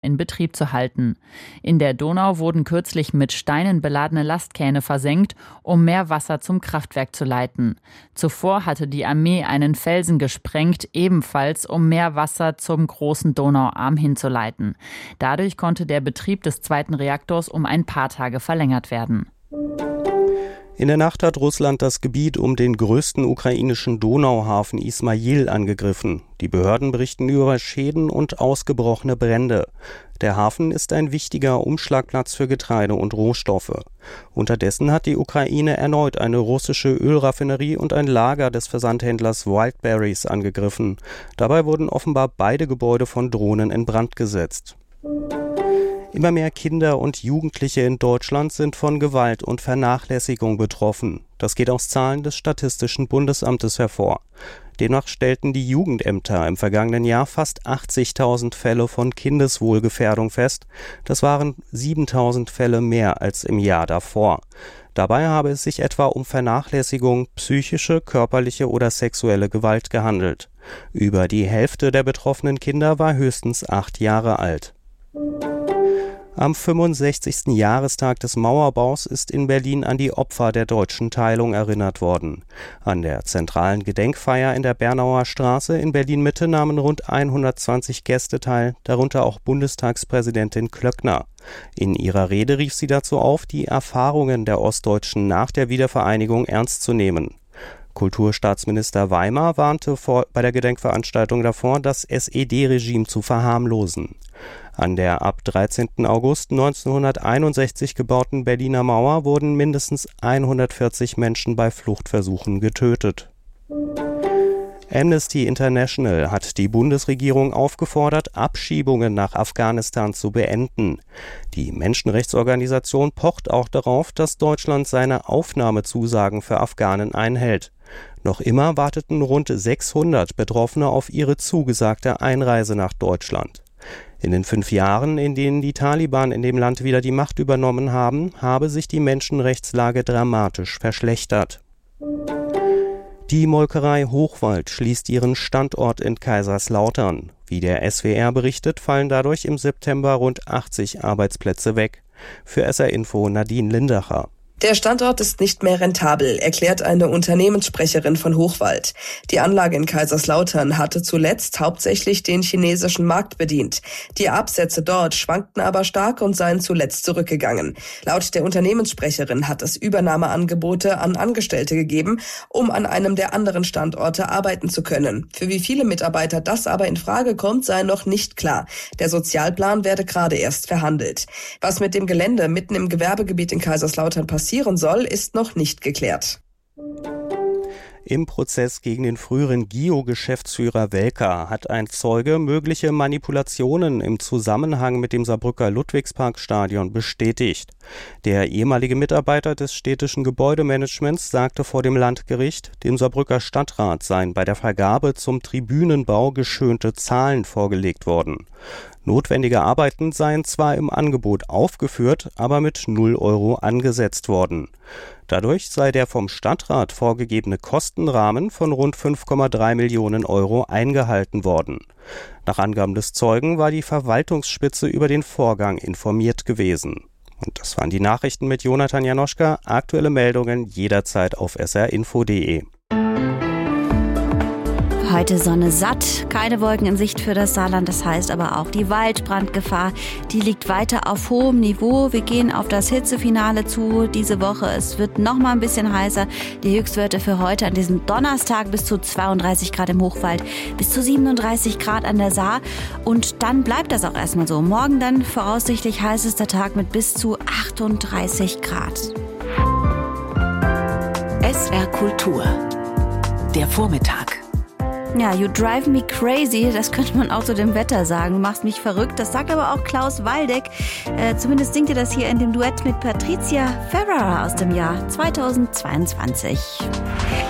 in Betrieb zu halten. In der Donau wurden kürzlich mit Steinen beladene Lastkähne versenkt, um mehr Wasser zum Kraftwerk zu leiten. Zuvor hatte die Armee einen Felsen gesprengt, ebenfalls um mehr Wasser zum großen Donauarm hinzuleiten. Dadurch konnte der Betrieb des zweiten Reaktors um ein paar Tage verlängert werden. In der Nacht hat Russland das Gebiet um den größten ukrainischen Donauhafen Ismail angegriffen. Die Behörden berichten über Schäden und ausgebrochene Brände. Der Hafen ist ein wichtiger Umschlagplatz für Getreide und Rohstoffe. Unterdessen hat die Ukraine erneut eine russische Ölraffinerie und ein Lager des Versandhändlers Wildberries angegriffen. Dabei wurden offenbar beide Gebäude von Drohnen in Brand gesetzt. Immer mehr Kinder und Jugendliche in Deutschland sind von Gewalt und Vernachlässigung betroffen. Das geht aus Zahlen des Statistischen Bundesamtes hervor. Demnach stellten die Jugendämter im vergangenen Jahr fast 80.000 Fälle von Kindeswohlgefährdung fest. Das waren 7.000 Fälle mehr als im Jahr davor. Dabei habe es sich etwa um Vernachlässigung, psychische, körperliche oder sexuelle Gewalt gehandelt. Über die Hälfte der betroffenen Kinder war höchstens 8 Jahre alt. Am 65. Jahrestag des Mauerbaus ist in Berlin an die Opfer der deutschen Teilung erinnert worden. An der zentralen Gedenkfeier in der Bernauer Straße in Berlin-Mitte nahmen rund 120 Gäste teil, darunter auch Bundestagspräsidentin Klöckner. In ihrer Rede rief sie dazu auf, die Erfahrungen der Ostdeutschen nach der Wiedervereinigung ernst zu nehmen. Kulturstaatsminister Weimar warnte bei der Gedenkveranstaltung davor, das SED-Regime zu verharmlosen. An der ab 13. August 1961 gebauten Berliner Mauer wurden mindestens 140 Menschen bei Fluchtversuchen getötet. Amnesty International hat die Bundesregierung aufgefordert, Abschiebungen nach Afghanistan zu beenden. Die Menschenrechtsorganisation pocht auch darauf, dass Deutschland seine Aufnahmezusagen für Afghanen einhält. Noch immer warteten rund 600 Betroffene auf ihre zugesagte Einreise nach Deutschland. In den 5 Jahren, in denen die Taliban in dem Land wieder die Macht übernommen haben, habe sich die Menschenrechtslage dramatisch verschlechtert. Die Molkerei Hochwald schließt ihren Standort in Kaiserslautern. Wie der SWR berichtet, fallen dadurch im September rund 80 Arbeitsplätze weg. Für SR Info Nadine Lindacher. Der Standort ist nicht mehr rentabel, erklärt eine Unternehmenssprecherin von Hochwald. Die Anlage in Kaiserslautern hatte zuletzt hauptsächlich den chinesischen Markt bedient. Die Absätze dort schwankten aber stark und seien zuletzt zurückgegangen. Laut der Unternehmenssprecherin hat es Übernahmeangebote an Angestellte gegeben, um an einem der anderen Standorte arbeiten zu können. Für wie viele Mitarbeiter das aber in Frage kommt, sei noch nicht klar. Der Sozialplan werde gerade erst verhandelt. Was mit dem Gelände mitten im Gewerbegebiet in Kaiserslautern passieren soll, ist noch nicht geklärt. Im Prozess gegen den früheren GIO-Geschäftsführer Welker hat ein Zeuge mögliche Manipulationen im Zusammenhang mit dem Saarbrücker Ludwigsparkstadion bestätigt. Der ehemalige Mitarbeiter des städtischen Gebäudemanagements sagte vor dem Landgericht, dem Saarbrücker Stadtrat seien bei der Vergabe zum Tribünenbau geschönte Zahlen vorgelegt worden. Notwendige Arbeiten seien zwar im Angebot aufgeführt, aber mit 0 € angesetzt worden. Dadurch sei der vom Stadtrat vorgegebene Kostenrahmen von rund 5,3 Millionen € eingehalten worden. Nach Angaben des Zeugen war die Verwaltungsspitze über den Vorgang informiert gewesen. Und das waren die Nachrichten mit Jonathan Janoschka. Aktuelle Meldungen jederzeit auf srinfo.de. Heute Sonne satt, keine Wolken in Sicht für das Saarland, das heißt aber auch die Waldbrandgefahr, die liegt weiter auf hohem Niveau. Wir gehen auf das Hitzefinale zu diese Woche. Es wird noch mal ein bisschen heißer. Die Höchstwerte für heute an diesem Donnerstag bis zu 32 Grad im Hochwald, bis zu 37 Grad an der Saar. Und dann bleibt das auch erstmal so. Morgen dann voraussichtlich heißester Tag mit bis zu 38 Grad. SR Kultur, der Vormittag. Ja, you drive me crazy, das könnte man auch zu dem Wetter sagen. Du machst mich verrückt, das sagt aber auch Klaus Waldeck. Zumindest singt er das hier in dem Duett mit Patricia Ferrara aus dem Jahr 2022.